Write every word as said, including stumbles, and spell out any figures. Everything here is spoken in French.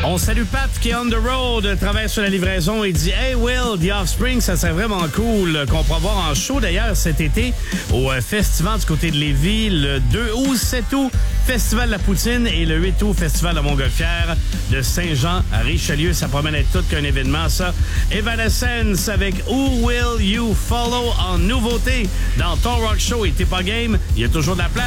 On salue Pat qui est on the road, travaille sur la livraison et dit « Hey Will, The Offspring, ça serait vraiment cool qu'on pourra voir en show d'ailleurs cet été au euh, festival du côté de Lévis, le deux août, sept août, Festival de la Poutine et le huit août, Festival de Montgolfière de Saint-Jean à Richelieu. Ça promet d'être tout qu'un événement, ça. Evanescence avec Who Will You Follow en nouveauté dans ton rock show et t'es pas game, il y a toujours de la place.